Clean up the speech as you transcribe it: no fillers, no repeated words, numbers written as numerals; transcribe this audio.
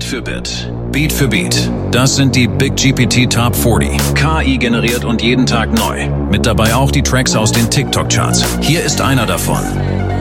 für Bit, Beat für Beat. Das sind die Big GPT Top 40. KI generiert und jeden Tag neu. Mit dabei auch die Tracks aus den TikTok-Charts. Hier ist einer davon.